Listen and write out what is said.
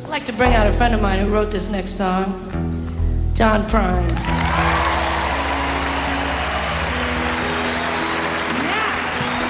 I'd like to bring out a friend of mine who wrote this next song, John Prine.